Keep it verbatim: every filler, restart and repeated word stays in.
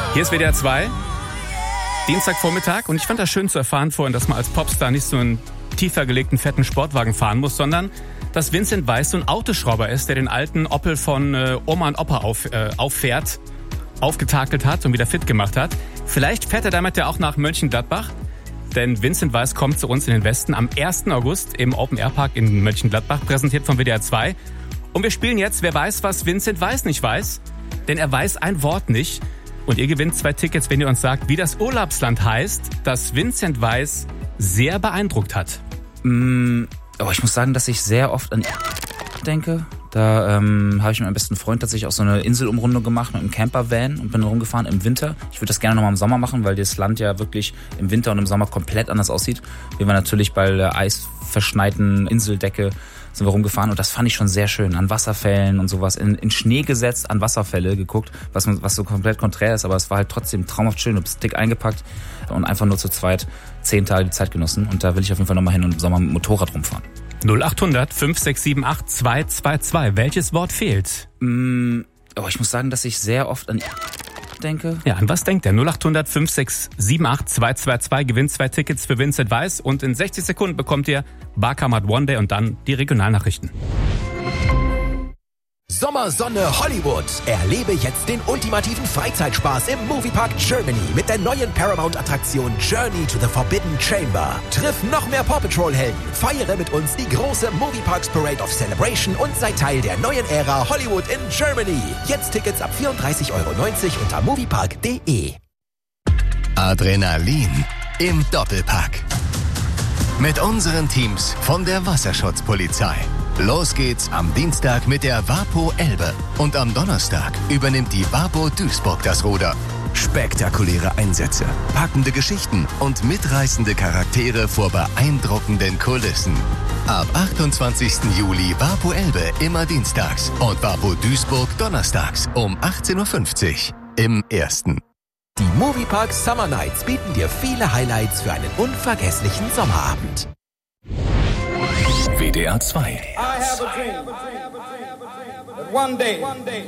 Hier ist W D R zwei, Dienstagvormittag, und ich fand das schön zu erfahren vorhin, dass man als Popstar nicht so einen tiefer gelegten, fetten Sportwagen fahren muss, sondern dass Vincent Weiss so ein Autoschrauber ist, der den alten Opel von äh, Oma und Opa auf, äh, auffährt, aufgetakelt hat und wieder fit gemacht hat. Vielleicht fährt er damit ja auch nach Mönchengladbach, denn Vincent Weiss kommt zu uns in den Westen am ersten August im Open-Air-Park in Mönchengladbach, präsentiert von W D R zwei. Und wir spielen jetzt Wer weiß, was Vincent Weiss nicht weiß, denn er weiß ein Wort nicht. Und ihr gewinnt zwei Tickets, wenn ihr uns sagt, wie das Urlaubsland heißt, das Vincent Weiss sehr beeindruckt hat. Mm, oh, ich muss sagen, dass ich sehr oft an denke. Da ähm, habe ich mit meinem besten Freund tatsächlich auch so eine Inselumrundung gemacht mit einem Campervan und bin rumgefahren im Winter. Ich würde das gerne nochmal im Sommer machen, weil das Land ja wirklich im Winter und im Sommer komplett anders aussieht. Wir waren natürlich bei der eisverschneiten Inseldecke sind wir rumgefahren und das fand ich schon sehr schön. An Wasserfällen und sowas, in, in Schnee gesetzt, an Wasserfälle geguckt, was, was so komplett konträr ist, aber es war halt trotzdem traumhaft schön. Du bist dick eingepackt und einfach nur zu zweit zehn Tage die Zeit genossen. Und da will ich auf jeden Fall nochmal hin und im Sommer mit dem Motorrad rumfahren. null acht hundert fünf sechs sieben acht zwei zwei zwei. Welches Wort fehlt? Mm, oh, ich muss sagen, dass ich sehr oft an denke. Ja, an was denkt der? null acht hundert fünf sechs sieben acht zwei zwei zwei gewinnt zwei Tickets für Vincent Weiss und in sechzig Sekunden bekommt ihr Barkamat One Day und dann die Regionalnachrichten. Sommersonne Hollywood. Erlebe jetzt den ultimativen Freizeitspaß im Moviepark Germany mit der neuen Paramount-Attraktion Journey to the Forbidden Chamber. Triff noch mehr Paw Patrol-Helden, feiere mit uns die große Movieparks Parade of Celebration und sei Teil der neuen Ära Hollywood in Germany. Jetzt Tickets ab vierunddreißig Euro neunzig unter moviepark punkt de. Adrenalin im Doppelpack. Mit unseren Teams von der Wasserschutzpolizei. Los geht's am Dienstag mit der Wapo Elbe und am Donnerstag übernimmt die Wapo Duisburg das Ruder. Spektakuläre Einsätze, packende Geschichten und mitreißende Charaktere vor beeindruckenden Kulissen. Ab achtundzwanzigsten Juli Wapo Elbe immer dienstags und Wapo Duisburg donnerstags um achtzehn Uhr fünfzig im Ersten. Die Moviepark Summer Nights bieten dir viele Highlights für einen unvergesslichen Sommerabend. W D R zwei. I have a dream that one day